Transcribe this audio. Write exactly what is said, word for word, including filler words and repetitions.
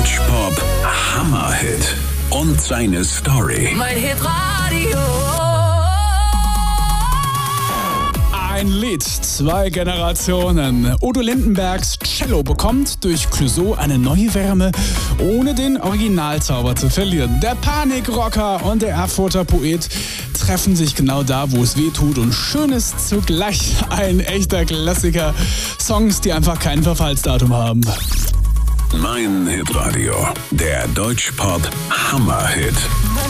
Deutschpop Hammerhit und seine Story. Mein Hitradio. Ein Lied, zwei Generationen. Udo Lindenbergs Cello bekommt durch Clouseau eine neue Wärme, ohne den Originalzauber zu verlieren. Der Panikrocker und der Erfurter Poet treffen sich genau da, wo es weh tut, und schön ist zugleich ein echter Klassiker. Songs, die einfach kein Verfallsdatum haben. Mein Hitradio, der Deutschpop Hammerhit.